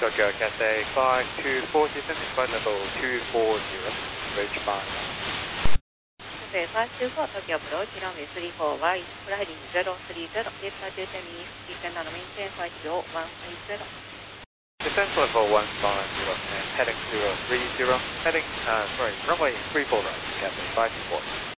Tokyo Cathay 524, descending flight level 240, bridge 5. Cathay 524, Tokyo approach, runway 34 wide, gliding 030, departure 10 minutes, descend and maintain flight level 150. Descent level 150, and heading 030, runway 34 right, Cathay 524.